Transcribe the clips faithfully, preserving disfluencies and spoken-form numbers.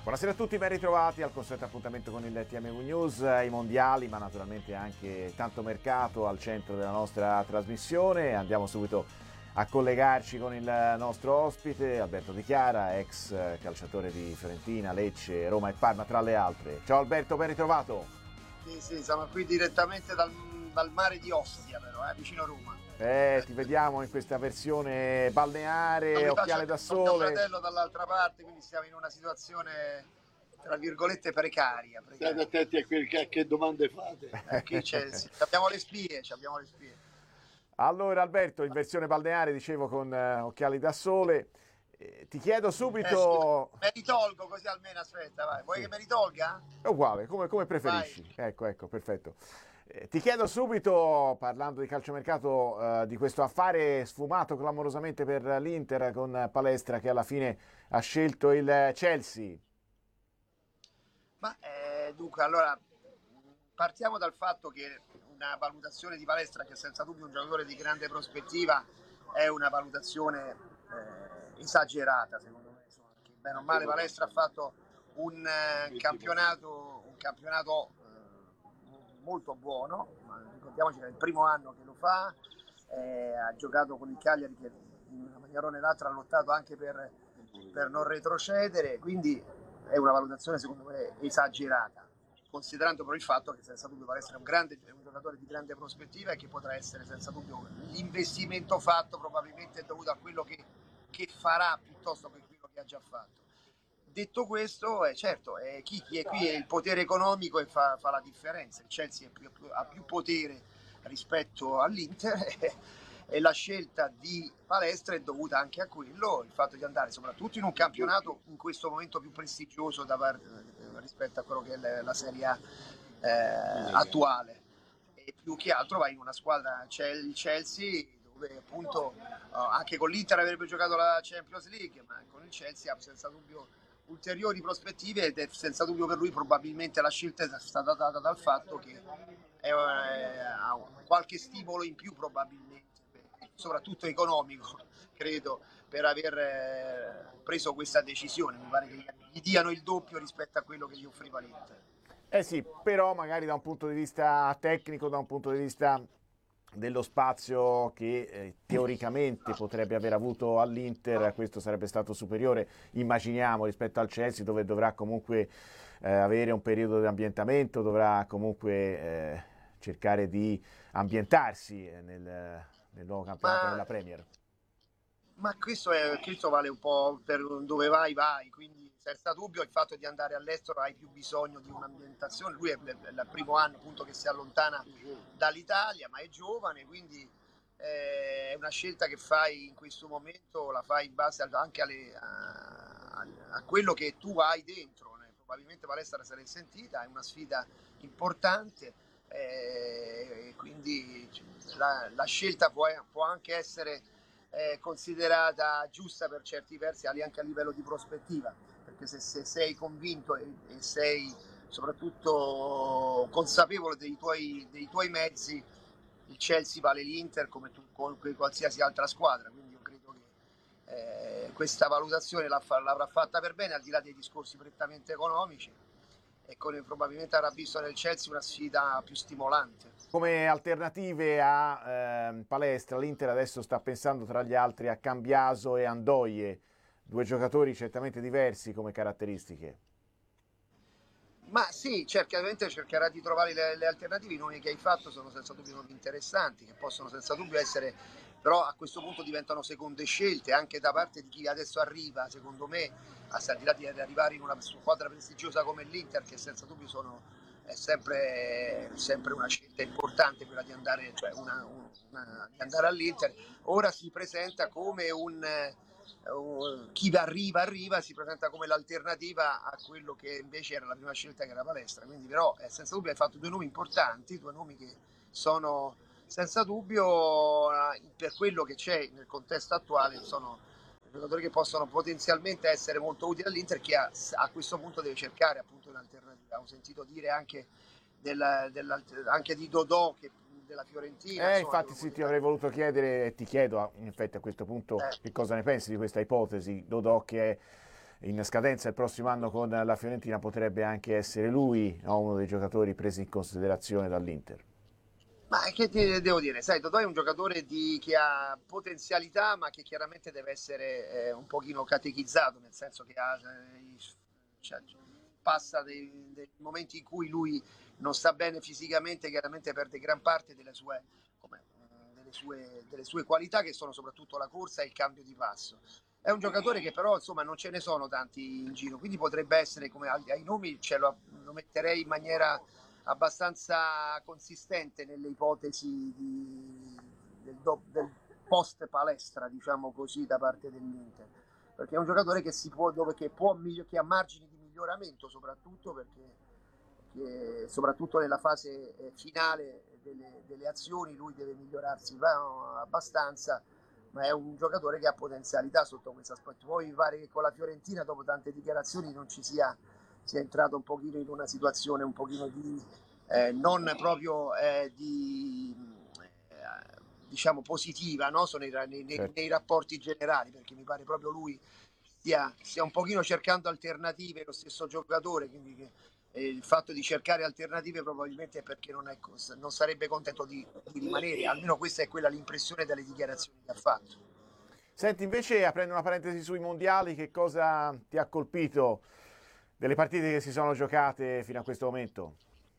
Buonasera a tutti, ben ritrovati al consueto appuntamento con il T M V News, i mondiali, ma naturalmente anche tanto mercato al centro della nostra trasmissione. Andiamo subito a collegarci con il nostro ospite, Alberto Di Chiara, ex calciatore di Fiorentina, Lecce, Roma e Parma, tra le altre. Ciao Alberto, ben ritrovato. Sì, sì, siamo qui direttamente dal, dal mare di Ostia, però, eh, vicino Roma. Eh, ti vediamo in questa versione balneare, occhiale da sole. Ho mio fratello dall'altra parte, quindi siamo in una situazione, tra virgolette, precaria. precaria. State attenti a, quel, a che domande fate. Eh, qui c'è, sì, abbiamo le spie, abbiamo le spie. Allora Alberto, in versione balneare, dicevo, con uh, occhiali da sole. Eh, ti chiedo subito... Eh, sì, me li tolgo così almeno, aspetta, vai. Vuoi sì. che me li tolga? È uguale, come, come preferisci. Vai. Ecco, ecco, perfetto. Eh, ti chiedo subito, parlando di calciomercato, uh, di questo affare sfumato clamorosamente per l'Inter con Palestra che alla fine ha scelto il Chelsea. Ma eh, dunque, allora, partiamo dal fatto che una valutazione di Palestra, che senza dubbio è un giocatore di grande prospettiva, è una valutazione eh, esagerata, secondo me. Insomma, perché bene o male Palestra ha fatto un eh, campionato, un campionato molto buono, ma ricordiamoci che è il primo anno che lo fa, eh, ha giocato con il Cagliari che in una maniera o nell'altra ha lottato anche per, per non retrocedere, quindi è una valutazione secondo me esagerata, considerando però il fatto che senza dubbio Palestra è un, grande, è un giocatore di grande prospettiva e che potrà essere senza dubbio l'investimento fatto probabilmente dovuto a quello che, che farà piuttosto che quello che ha già fatto. Detto questo, eh, certo, eh, chi, chi è qui è il potere economico e fa, fa la differenza. Il Chelsea è più, ha più potere rispetto all'Inter e la scelta di Palestra è dovuta anche a quello, il fatto di andare soprattutto in un campionato in questo momento più prestigioso da par- rispetto a quello che è la, la Serie A eh, attuale. E più che altro vai in una squadra, c'è il Chelsea, dove appunto anche con l'Inter avrebbe giocato la Champions League, ma con il Chelsea ha senza dubbio ulteriori prospettive ed è senza dubbio per lui probabilmente la scelta è stata data dal fatto che è, è, ha qualche stimolo in più probabilmente, soprattutto economico, credo, per aver eh, preso questa decisione. Mi pare che gli diano il doppio rispetto a quello che gli offriva l'Inter. Eh sì, però magari da un punto di vista tecnico, da un punto di vista dello spazio che eh, teoricamente potrebbe aver avuto all'Inter, questo sarebbe stato superiore, immaginiamo, rispetto al Chelsea, dove dovrà comunque eh, avere un periodo di ambientamento, dovrà comunque eh, cercare di ambientarsi nel, nel nuovo campionato ma, della Premier. Ma questo, è, questo vale un po' per dove vai, vai, quindi senza dubbio il fatto di andare all'estero hai più bisogno di un'ambientazione. Lui è il primo anno appunto che si allontana dall'Italia, ma è giovane, quindi eh, è una scelta che fai in questo momento, la fai in base anche alle, a, a quello che tu hai dentro. Probabilmente Palestra se l'è sentita, è una sfida importante, eh, quindi la, la scelta può, può anche essere eh, considerata giusta per certi versi anche a livello di prospettiva, perché se, se sei convinto e, e sei soprattutto consapevole dei tuoi, dei tuoi mezzi, il Chelsea vale l'Inter come, tu, come qualsiasi altra squadra, quindi io credo che eh, questa valutazione l'avrà fatta per bene, al di là dei discorsi prettamente economici, e con, probabilmente avrà visto nel Chelsea una sfida più stimolante. Come alternative a eh, Palestra, l'Inter adesso sta pensando tra gli altri a Cambiaso e Andoie, due giocatori certamente diversi come caratteristiche. Ma sì, certamente cercherà di trovare le, le alternative. I nomi che hai fatto sono senza dubbio nomi interessanti, che possono senza dubbio essere, però a questo punto diventano seconde scelte anche da parte di chi adesso arriva, secondo me, al di là di arrivare in una squadra prestigiosa come l'Inter, che senza dubbio sono, è sempre, sempre una scelta importante quella di andare, cioè una, una, di andare all'Inter. Ora si presenta come un... Uh, chi arriva arriva si presenta come l'alternativa a quello che invece era la prima scelta, che era Palestra. Quindi però eh, senza dubbio hai fatto due nomi importanti, due nomi che sono senza dubbio eh, per quello che c'è nel contesto attuale, sono giocatori che possono potenzialmente essere molto utili all'Inter, che a, a questo punto deve cercare appunto un'alternativa. Ho sentito dire anche, del, del, anche di Dodò che della Fiorentina. Eh, infatti sì, ti avrei voluto chiedere e ti chiedo in effetti a questo punto eh. che cosa ne pensi di questa ipotesi. Dodò che è in scadenza il prossimo anno con la Fiorentina, potrebbe anche essere lui, no, uno dei giocatori presi in considerazione dall'Inter. Ma che ti devo dire? Sai, Totò è un giocatore di- che ha potenzialità, ma che chiaramente deve essere eh, un pochino catechizzato, nel senso che ha, eh, i- cioè, passa dei, dei momenti in cui lui non sta bene fisicamente, chiaramente perde gran parte delle sue, come, eh, delle sue, delle sue qualità, che sono soprattutto la corsa e il cambio di passo. È un giocatore che però insomma non ce ne sono tanti in giro, quindi potrebbe essere, come ai ai nomi ce lo, lo metterei in maniera abbastanza consistente nelle ipotesi di, del, do, del post palestra, diciamo così, da parte dell'Inter, perché è un giocatore che si può, dove, che, può, che ha margini di miglioramento, soprattutto perché che, soprattutto nella fase eh, finale delle, delle azioni lui deve migliorarsi va, abbastanza, ma è un giocatore che ha potenzialità sotto questo aspetto. Poi mi pare che con la Fiorentina, dopo tante dichiarazioni, non ci sia, sia entrato un pochino in una situazione un pochino di eh, non proprio eh, di eh, diciamo positiva, no? Sono nei, nei, Certo. nei rapporti generali, perché mi pare proprio lui stia, stia un pochino cercando alternative, lo stesso giocatore, quindi che, eh, il fatto di cercare alternative probabilmente è perché non, è, non sarebbe contento di, di rimanere, almeno questa è quella l'impressione dalle dichiarazioni che ha fatto. Senti, invece, aprendo una parentesi sui mondiali, che cosa ti ha colpito delle partite che si sono giocate fino a questo momento?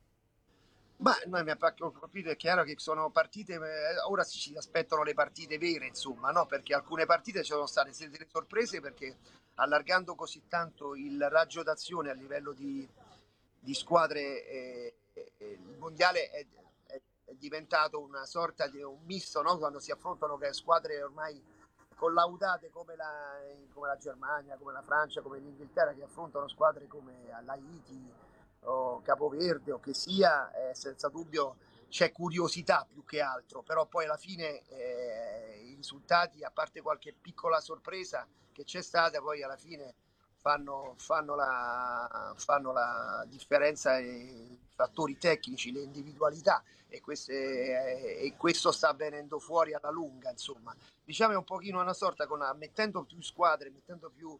Ma noi mi ha colpito, è chiaro che sono partite, eh, ora si aspettano le partite vere, insomma, no? Perché alcune partite ci sono state delle sorprese, perché allargando così tanto il raggio d'azione a livello di, di squadre, eh, eh, il mondiale è, è, è diventato una sorta di un misto, no? Quando si affrontano squadre ormai collaudate come la, come la Germania, come la Francia, come l'Inghilterra, che affrontano squadre come l'Haiti o Capoverde o che sia, eh, senza dubbio c'è curiosità più che altro, però poi alla fine eh, i risultati, a parte qualche piccola sorpresa che c'è stata, poi alla fine fanno, fanno, la, fanno la differenza i fattori tecnici, le individualità, e, queste, eh, e questo sta venendo fuori alla lunga, insomma. Diciamo è un pochino una sorta, con, mettendo più squadre, mettendo più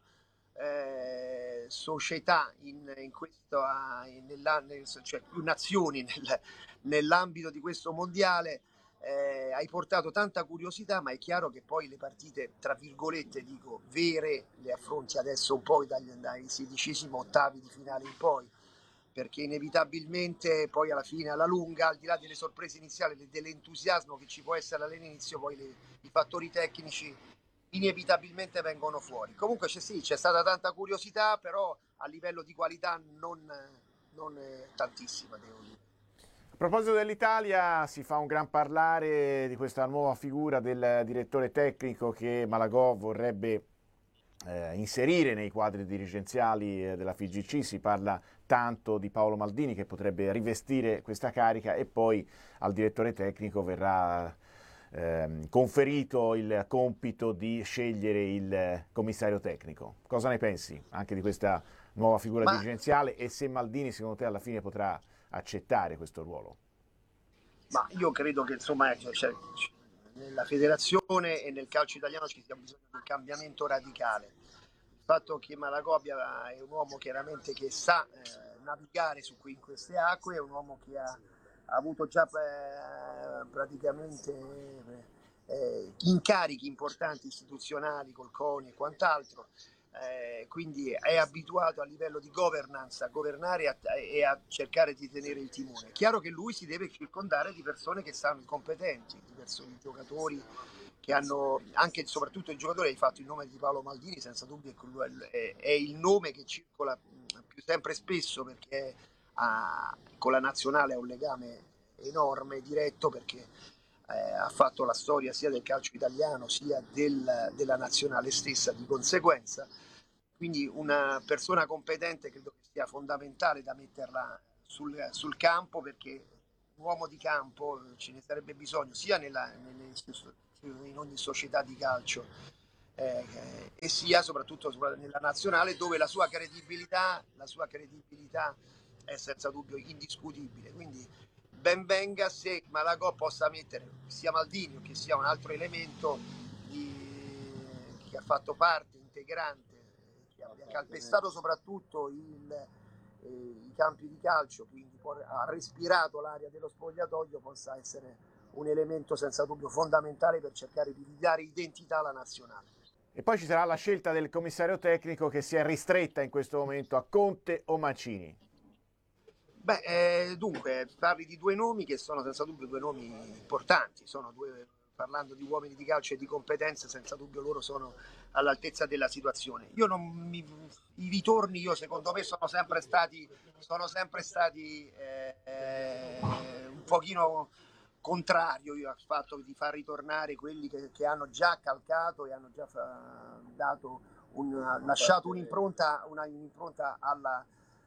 eh, società in, in questo, in, nella, nel, cioè più nazioni nel, nell'ambito di questo mondiale, eh, hai portato tanta curiosità, ma è chiaro che poi le partite, tra virgolette, dico, vere, le affronti adesso un po' dagli, dai sedicesimi ottavi di finale in poi, perché inevitabilmente poi alla fine, alla lunga, al di là delle sorprese iniziali, dell'entusiasmo che ci può essere all'inizio, poi le, i fattori tecnici inevitabilmente vengono fuori. Comunque c'è, sì, c'è stata tanta curiosità, però a livello di qualità non, non tantissima, devo dire. A proposito dell'Italia, si fa un gran parlare di questa nuova figura del direttore tecnico che Malagò vorrebbe eh, inserire nei quadri dirigenziali eh, della F I G C. Si parla tanto di Paolo Maldini, che potrebbe rivestire questa carica, e poi al direttore tecnico verrà ehm, conferito il compito di scegliere il commissario tecnico. Cosa ne pensi anche di questa nuova figura Ma dirigenziale, e se Maldini secondo te alla fine potrà accettare questo ruolo? Ma io credo che insomma cioè, cioè, nella federazione e nel calcio italiano ci sia bisogno di un cambiamento radicale. Il fatto che Malagobia è un uomo chiaramente che sa eh, navigare su qui, in queste acque, è un uomo che ha, ha avuto già eh, praticamente eh, incarichi importanti istituzionali col CONI e quant'altro. Eh, quindi è abituato a livello di governance a governare a, e a cercare di tenere il timone. È chiaro che lui si deve circondare di persone che sanno competenti, di persone, di giocatori che hanno, anche e soprattutto il giocatore, hai fatto il nome di Paolo Maldini, senza dubbio è, è il nome che circola più sempre spesso, perché ha, con la nazionale ha un legame enorme, diretto, perché eh, ha fatto la storia sia del calcio italiano sia del, della nazionale stessa, di conseguenza. Quindi una persona competente credo che sia fondamentale da metterla sul, sul campo, perché un uomo di campo ce ne sarebbe bisogno sia nella, nelle, in ogni società di calcio eh, e sia soprattutto nella nazionale, dove la sua credibilità, la sua credibilità è senza dubbio indiscutibile. Quindi ben venga se Malagò possa mettere, sia Maldini o che sia un altro elemento di, che ha fatto parte integrante che abbia calpestato soprattutto il, eh, i campi di calcio, quindi ha respirato l'aria dello spogliatoio, possa essere un elemento senza dubbio fondamentale per cercare di dare identità alla nazionale. E poi ci sarà la scelta del commissario tecnico, che si è ristretta in questo momento a Conte o Mancini. Beh, eh, dunque, parli di due nomi che sono senza dubbio due nomi importanti, sono due, parlando di uomini di calcio e di competenze, senza dubbio loro sono all'altezza della situazione. Io non mi, i ritorni, io secondo me, sono sempre stati, sono sempre stati eh, eh, un pochino contrario io al fatto di far ritornare quelli che, che hanno già calcato e hanno già fa, dato un, lasciato un'impronta, una, un'impronta alla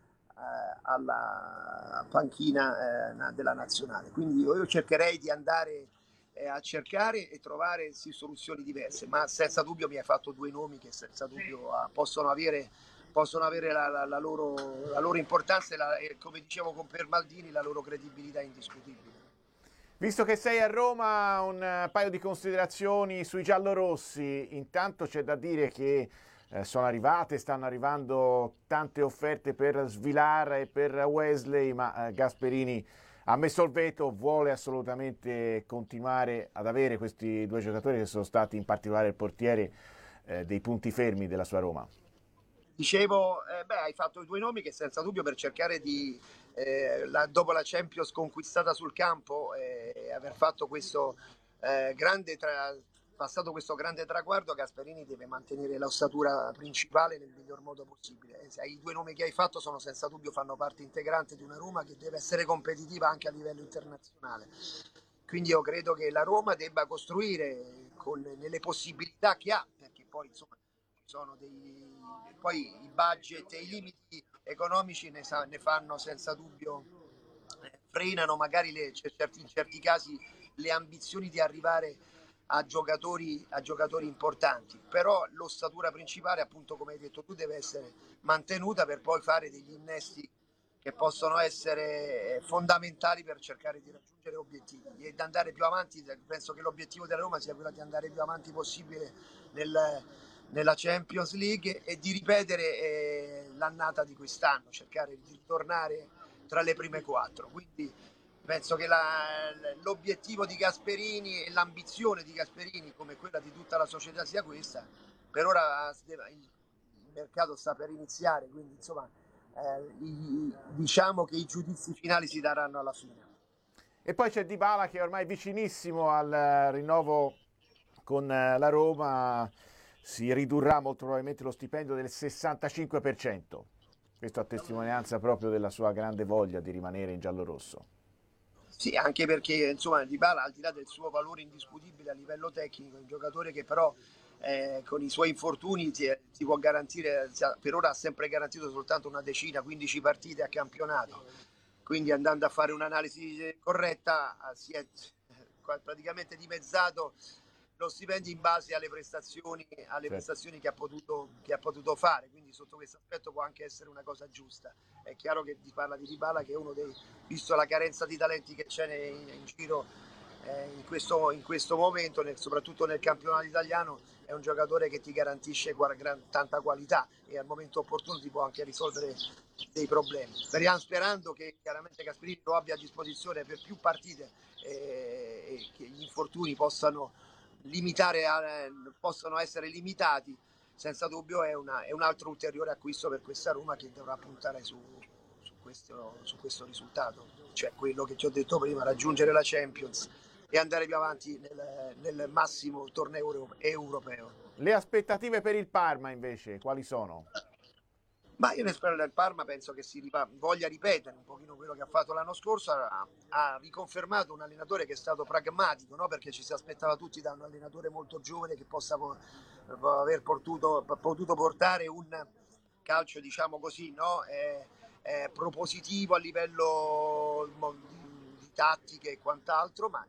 alla panchina eh, della nazionale. Quindi io, io cercherei di andare eh, a cercare e trovare sì, soluzioni diverse, ma senza dubbio mi hai fatto due nomi che senza dubbio ah, possono avere, possono avere la, la, la, loro, la loro importanza e, la, e come dicevo con Per Maldini la loro credibilità indiscutibile. Visto che sei a Roma, un paio di considerazioni sui giallorossi. Intanto c'è da dire che Eh, sono arrivate, stanno arrivando tante offerte per Svilar e per Wesley, ma eh, Gasperini ha messo il veto, vuole assolutamente continuare ad avere questi due giocatori che sono stati in particolare il portiere eh, dei punti fermi della sua Roma. Dicevo, eh, beh, hai fatto i due nomi che senza dubbio per cercare di, eh, la, dopo la Champions conquistata sul campo e eh, aver fatto questo eh, grande tra, passato questo grande traguardo, Gasperini deve mantenere l'ossatura principale nel miglior modo possibile. E i due nomi che hai fatto sono senza dubbio fanno parte integrante di una Roma che deve essere competitiva anche a livello internazionale. Quindi io credo che la Roma debba costruire con, nelle possibilità che ha, perché poi insomma sono dei, poi i budget e i limiti economici ne, sa, ne fanno senza dubbio, eh, frenano magari le, certi, in certi casi le ambizioni di arrivare a giocatori, a giocatori importanti, però l'ossatura principale, appunto come hai detto tu, deve essere mantenuta per poi fare degli innesti che possono essere fondamentali per cercare di raggiungere obiettivi e di andare più avanti. Penso che l'obiettivo della Roma sia quello di andare più avanti possibile nel, nella Champions League e di ripetere eh, l'annata di quest'anno, cercare di ritornare tra le prime quattro. Quindi penso che la, l'obiettivo di Gasperini e l'ambizione di Gasperini, come quella di tutta la società, sia questa. Per ora il mercato sta per iniziare, quindi insomma eh, i, diciamo che i giudizi finali si daranno alla fine. E poi c'è Dybala che è ormai vicinissimo al rinnovo con la Roma, si ridurrà molto probabilmente lo stipendio del sessantacinque per cento. Questo a testimonianza proprio della sua grande voglia di rimanere in giallorosso. Sì, anche perché insomma Dybala, al di là del suo valore indiscutibile a livello tecnico, è un giocatore che però eh, con i suoi infortuni si, si può garantire, per ora ha sempre garantito soltanto una decina, quindici partite a campionato, quindi andando a fare un'analisi corretta si è praticamente dimezzato lo stipendio in base alle prestazioni, alle certo. prestazioni che ha, potuto, che ha potuto fare, quindi sotto questo aspetto può anche essere una cosa giusta. È chiaro che si parla di Dybala che è uno dei, visto la carenza di talenti che c'è in, in giro eh, in, questo, in questo momento, nel, soprattutto nel campionato italiano, è un giocatore che ti garantisce gran, tanta qualità e al momento opportuno ti può anche risolvere dei problemi. Speriamo, sperando che chiaramente Gasperini lo abbia a disposizione per più partite eh, e che gli infortuni possano limitare, possono essere limitati, senza dubbio è, una, è un altro ulteriore acquisto per questa Roma che dovrà puntare su, su, questo, su questo risultato, cioè quello che ti ho detto prima, raggiungere la Champions e andare più avanti nel, nel massimo torneo europeo. Le aspettative per il Parma invece quali sono? Ma io ne spero del Parma, penso che si ripa- voglia ripetere un pochino quello che ha fatto l'anno scorso, ha, ha riconfermato un allenatore che è stato pragmatico, no? Perché ci si aspettava tutti da un allenatore molto giovane che possa po- aver potuto, potuto portare un calcio, diciamo così, no? eh, eh, propositivo a livello di, di tattiche e quant'altro, ma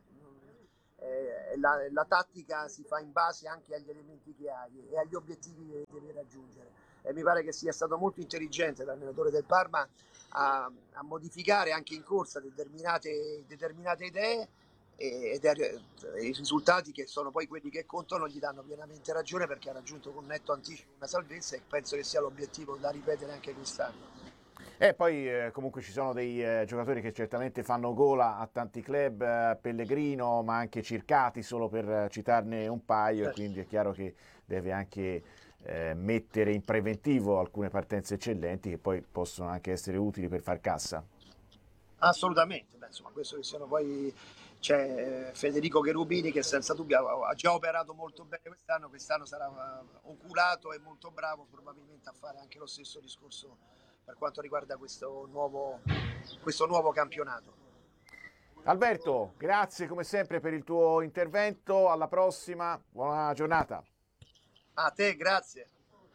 eh, la, la tattica si fa in base anche agli elementi che hai e agli obiettivi che devi raggiungere. E mi pare che sia stato molto intelligente l'allenatore del Parma a, a modificare anche in corsa determinate, determinate idee ed è, i risultati che sono poi quelli che contano gli danno pienamente ragione, perché ha raggiunto con netto anticipo una salvezza e penso che sia l'obiettivo da ripetere anche quest'anno. E poi eh, comunque ci sono dei eh, giocatori che certamente fanno gola a tanti club, eh, Pellegrino ma anche Circati, solo per eh, citarne un paio, Certo. e quindi è chiaro che deve anche eh, mettere in preventivo alcune partenze eccellenti che poi possono anche essere utili per far cassa. Assolutamente, beh, insomma, questo che siano poi c'è Federico Cherubini che senza dubbio ha già operato molto bene quest'anno, quest'anno sarà oculato e molto bravo probabilmente a fare anche lo stesso discorso per quanto riguarda questo nuovo, questo nuovo campionato. Alberto, grazie come sempre per il tuo intervento, alla prossima, buona giornata. A te, grazie.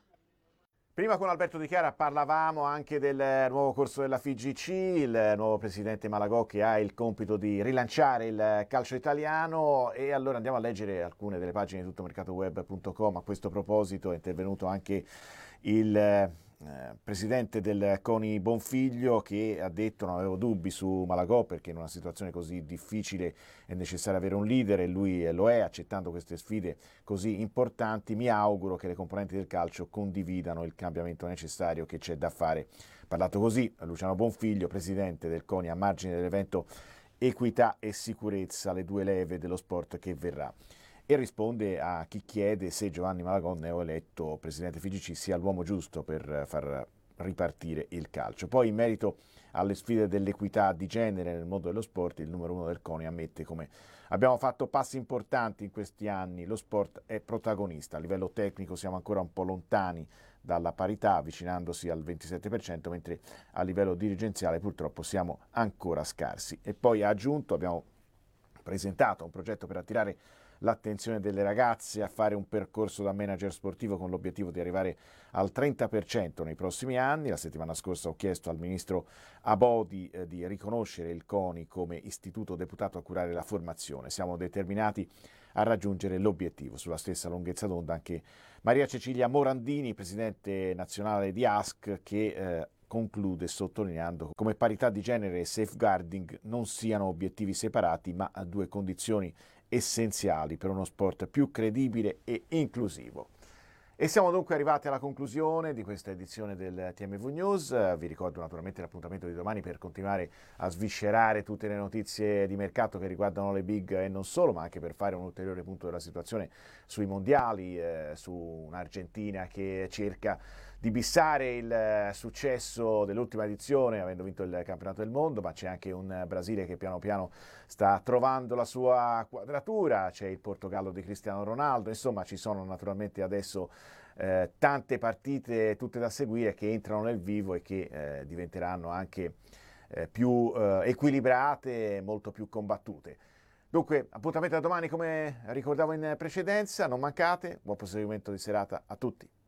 Prima con Alberto Di Chiara parlavamo anche del nuovo corso della F I G C, il nuovo presidente Malagò che ha il compito di rilanciare il calcio italiano, e allora andiamo a leggere alcune delle pagine di tuttomercatoweb punto com. A questo proposito è intervenuto anche il eh, presidente del CONI Bonfiglio, che ha detto: non avevo dubbi su Malagò perché in una situazione così difficile è necessario avere un leader e lui lo è, accettando queste sfide così importanti. Mi auguro che le componenti del calcio condividano il cambiamento necessario che c'è da fare. Parlato così Luciano Bonfiglio, presidente del CONI, a margine dell'evento Equità e Sicurezza, le due leve dello sport che verrà, e risponde a chi chiede se Giovanni Malagò, neoeletto presidente F I G C, sia l'uomo giusto per far ripartire il calcio. Poi, in merito alle sfide dell'equità di genere nel mondo dello sport, il numero uno del CONI ammette come abbiamo fatto passi importanti in questi anni, lo sport è protagonista. A livello tecnico siamo ancora un po' lontani dalla parità, avvicinandosi al ventisette per cento, mentre a livello dirigenziale purtroppo siamo ancora scarsi. E poi ha aggiunto: abbiamo presentato un progetto per attirare l'attenzione delle ragazze a fare un percorso da manager sportivo con l'obiettivo di arrivare al trenta per cento nei prossimi anni. La settimana scorsa ho chiesto al ministro Abodi eh, di riconoscere il CONI come istituto deputato a curare la formazione. Siamo determinati a raggiungere l'obiettivo. Sulla stessa lunghezza d'onda anche Maria Cecilia Morandini, presidente nazionale di A S C, che eh, conclude sottolineando come parità di genere e safeguarding non siano obiettivi separati, ma due condizioni essenziali per uno sport più credibile e inclusivo. E siamo dunque arrivati alla conclusione di questa edizione del T M V News. Vi ricordo naturalmente l'appuntamento di domani per continuare a sviscerare tutte le notizie di mercato che riguardano le big e non solo, ma anche per fare un ulteriore punto della situazione sui mondiali, eh, su un'Argentina che cerca di bissare il successo dell'ultima edizione avendo vinto il campionato del mondo, ma c'è anche un Brasile che piano piano sta trovando la sua quadratura, c'è il Portogallo di Cristiano Ronaldo, insomma ci sono naturalmente adesso eh, tante partite tutte da seguire che entrano nel vivo e che eh, diventeranno anche eh, più eh, equilibrate, molto più combattute. Dunque, appuntamento a domani come ricordavo in precedenza, non mancate, buon proseguimento di serata a tutti.